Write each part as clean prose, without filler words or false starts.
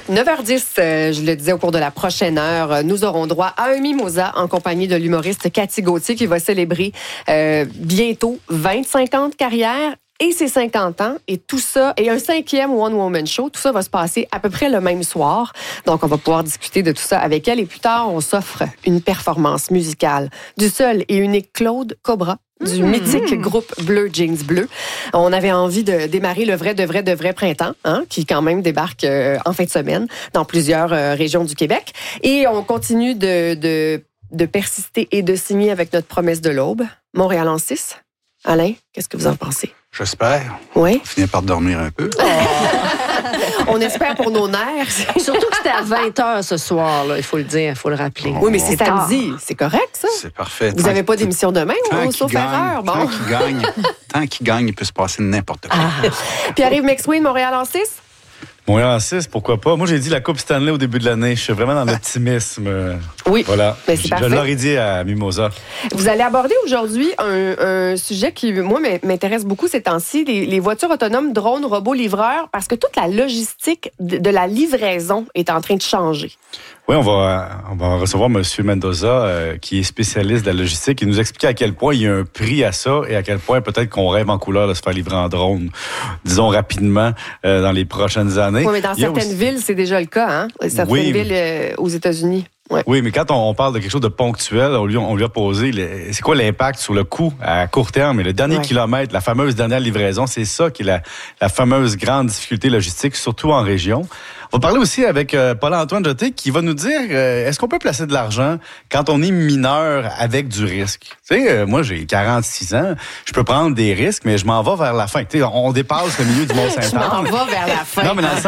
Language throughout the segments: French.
9h10, je le disais au cours de la prochaine heure, nous aurons droit à un mimosa en compagnie de l'humoriste Cathy Gauthier qui va célébrer bientôt 25 ans de carrière et ses 50 ans. Et tout ça, et un 5e One Woman Show, tout ça va se passer à peu près le même soir. Donc, on va pouvoir discuter de tout ça avec elle. Et plus tard, on s'offre une performance musicale du seul et unique Claude Cobra, du mythique groupe Bleu Jeans Bleu. On avait envie de démarrer le vrai printemps, qui quand même débarque en fin de semaine dans plusieurs régions du Québec. Et on continue de persister et de signer avec notre promesse de l'aube, Montréal en 6. Alain, qu'est-ce que vous en pensez? J'espère. Oui. On finit par dormir un peu. On espère pour nos nerfs. Surtout que c'était à 20h ce soir, là, il faut le dire, il faut le rappeler. Oui, mais c'est samedi. C'est correct, ça? C'est parfait. Vous n'avez pas d'émission demain, sauf erreur? Bon. Tant qu'il gagne, il peut se passer n'importe quoi. Pierre-Yves McSween, Montréal en 6? Montréal en 6, pourquoi pas? Moi, j'ai dit la Coupe Stanley au début de l'année. Je suis vraiment dans l'optimisme. Oui, voilà. Mais c'est parfait. Je l'aurais dit à Mimosa. Vous allez aborder aujourd'hui un sujet qui, moi, m'intéresse beaucoup ces temps-ci, les voitures autonomes, drones, robots, livreurs, parce que toute la logistique de la livraison est en train de changer. Oui, on va recevoir M. Mendoza, qui est spécialiste de la logistique, et nous expliquer à quel point il y a un prix à ça et à quel point peut-être qu'on rêve en couleur de se faire livrer en drone, disons rapidement, dans les prochaines années. Oui, mais dans certaines villes, c'est déjà le cas, hein? Certaines villes aux États-Unis. Ouais. Oui, mais quand on parle de quelque chose de ponctuel, on lui a posé c'est quoi l'impact sur le coût à court terme et le dernier kilomètre, la fameuse dernière livraison, c'est ça qui est la fameuse grande difficulté logistique, surtout en région. On va parler aussi avec Paul-Antoine Jeté qui va nous dire est-ce qu'on peut placer de l'argent quand on est mineur avec du risque? Tu sais, moi j'ai 46 ans, je peux prendre des risques, mais je m'en vais vers la fin. Tu sais, on dépasse le milieu du Mont-Saint-Anne. Je m'en vais vers la fin. Non, mais dans le sens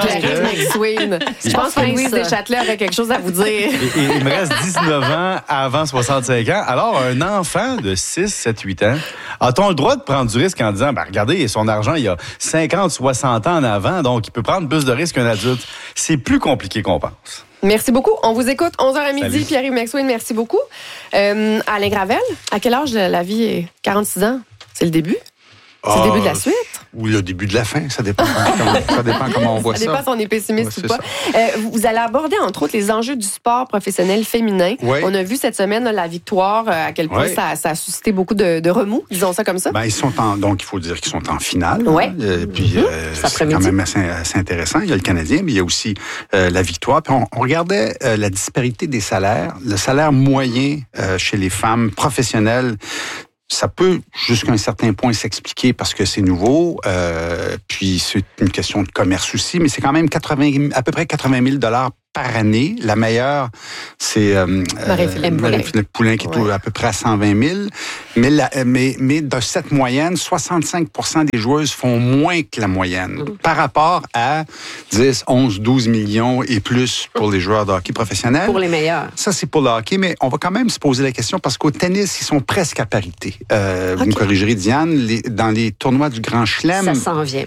je pense que Louise Deschâtelet aurait quelque chose à vous dire. Et il me reste 19 ans avant 65 ans. Alors, un enfant de 6, 7, 8 ans, a-t-on le droit de prendre du risque en disant, regardez, son argent, il y a 50, 60 ans en avant, donc il peut prendre plus de risques qu'un adulte. C'est plus compliqué qu'on pense. Merci beaucoup. On vous écoute 11h à midi. Salut. Pierre-Yves McSween, merci beaucoup. Alain Gravel, à quel âge la vie est 46 ans? C'est le début? C'est le début de la suite? Ou le début de la fin, ça dépend comment on voit ça. Ça dépend si on est pessimiste ou pas. Vous allez aborder, entre autres, les enjeux du sport professionnel féminin. Oui. On a vu cette semaine la victoire, à quel point ça a suscité beaucoup de remous, disons ça comme ça. Ils sont donc il faut dire qu'ils sont en finale. Ouais. Puis c'est quand même assez intéressant. Il y a le Canadien, mais il y a aussi la victoire. Puis on regardait la disparité des salaires. Le salaire moyen chez les femmes professionnelles, ça peut, jusqu'à un certain point, s'expliquer parce que c'est nouveau, puis c'est une question de commerce aussi, mais c'est quand même à peu près 80 000 $ par année. La meilleure, c'est Marie-Philippe Poulin qui est à peu près à 120 000. Mais de cette moyenne, 65 % des joueuses font moins que la moyenne par rapport à 10, 11, 12 millions et plus pour les joueurs de hockey professionnels. Pour les meilleurs. Ça, c'est pour le hockey, mais on va quand même se poser la question parce qu'au tennis, ils sont presque à parité. Vous me corrigerez, Diane, dans les tournois du Grand Chelem... Ça s'en vient.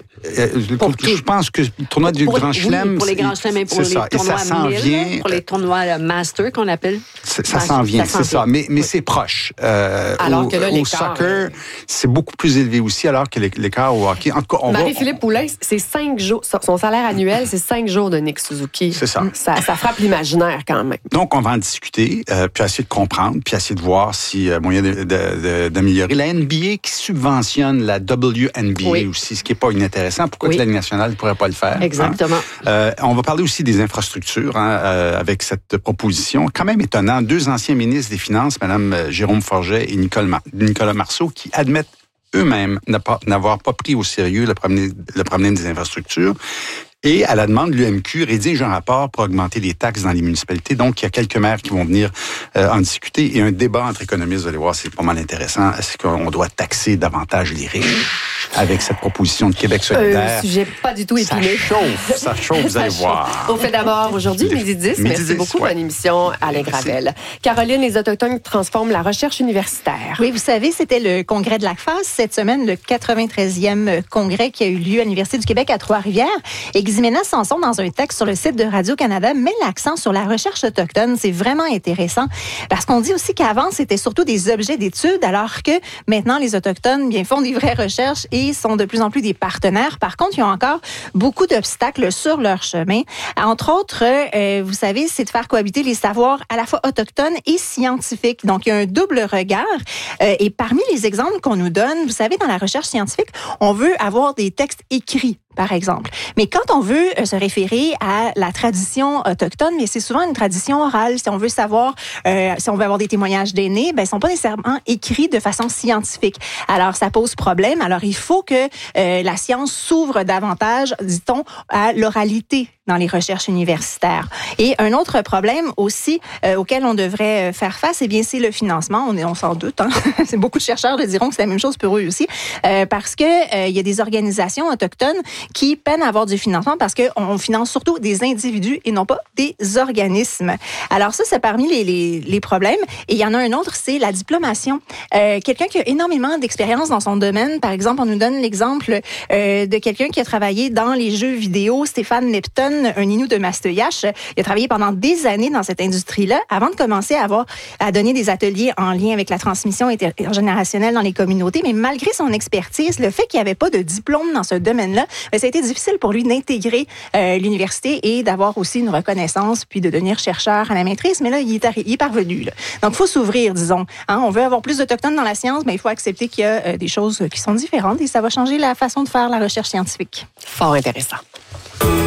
Je pense que le tournoi du Grand Chelem... pour les Grands Chelems et pour les tournois vient, pour les tournois Master qu'on appelle. Ça s'en vient, c'est ça. Mais c'est proche. Alors que là, au soccer, c'est beaucoup plus élevé aussi, alors que l'écart au hockey. En tout cas, Marie-Philippe Poulin, c'est 5 jours. Son salaire annuel, c'est 5 jours de Nick Suzuki. C'est ça. Ça frappe l'imaginaire quand même. Donc, on va en discuter, puis essayer de comprendre, puis essayer de voir s'il y a moyen d'améliorer. La NBA qui subventionne la WNBA aussi, ce qui n'est pas inintéressant. Pourquoi que la Ligue nationale ne pourrait pas le faire? Exactement. On va parler aussi des infrastructures avec cette proposition. Quand même étonnant, 2 anciens ministres des Finances, Mme Jérôme Forget et Nicolas Marceau, qui admettent eux-mêmes n'avoir pas pris au sérieux le problème des infrastructures. Et à la demande de l'UMQ, rédige un rapport pour augmenter les taxes dans les municipalités. Donc, il y a quelques maires qui vont venir en discuter. Et un débat entre économistes, vous allez voir, c'est pas mal intéressant. Est-ce qu'on doit taxer davantage les riches avec cette proposition de Québec solidaire? Sujet pas du tout épineux. Ça chauffe, vous allez voir. On fait d'abord aujourd'hui, midi 10. Merci beaucoup. Bonne émission, Alain Gravel. Caroline, les Autochtones transforment la recherche universitaire. Oui, vous savez, c'était le congrès de l'ACFAS cette semaine, le 93e congrès qui a eu lieu à l'Université du Québec à Trois-Rivières et Ximena Sanson, dans un texte sur le site de Radio-Canada, met l'accent sur la recherche autochtone. C'est vraiment intéressant parce qu'on dit aussi qu'avant, c'était surtout des objets d'étude, alors que maintenant, les Autochtones font des vraies recherches et sont de plus en plus des partenaires. Par contre, il y a encore beaucoup d'obstacles sur leur chemin. Entre autres, vous savez, c'est de faire cohabiter les savoirs à la fois autochtones et scientifiques. Donc, il y a un double regard. Et parmi les exemples qu'on nous donne, vous savez, dans la recherche scientifique, on veut avoir des textes écrits, par exemple. Mais quand on veut se référer à la tradition autochtone, mais c'est souvent une tradition orale. Si on veut savoir, si on veut avoir des témoignages d'aînés, ils sont pas nécessairement écrits de façon scientifique. Alors, ça pose problème. Alors, il faut que la science s'ouvre davantage, dit-on, à l'oralité dans les recherches universitaires. Et un autre problème aussi auquel on devrait faire face, c'est le financement. On s'en doute. Hein? C'est beaucoup de chercheurs diront que c'est la même chose pour eux aussi, parce que il y a des organisations autochtones qui peinent à avoir du financement parce qu'on finance surtout des individus et non pas des organismes. Alors ça, c'est parmi les problèmes. Et il y en a un autre, c'est la diplomation. Quelqu'un qui a énormément d'expérience dans son domaine, par exemple, on nous donne l'exemple de quelqu'un qui a travaillé dans les jeux vidéo, Stéphane Neptune, un Innu de Mastoyache. Il a travaillé pendant des années dans cette industrie-là avant de commencer à donner des ateliers en lien avec la transmission intergénérationnelle dans les communautés. Mais malgré son expertise, le fait qu'il n'y avait pas de diplôme dans ce domaine-là, ça a été difficile pour lui d'intégrer l'université et d'avoir aussi une reconnaissance, puis de devenir chercheur à la maîtrise. Mais là, il est parvenu. Là. Donc, il faut s'ouvrir, disons. Hein? On veut avoir plus d'Autochtones dans la science, mais il faut accepter qu'il y a des choses qui sont différentes et ça va changer la façon de faire la recherche scientifique. Fort intéressant.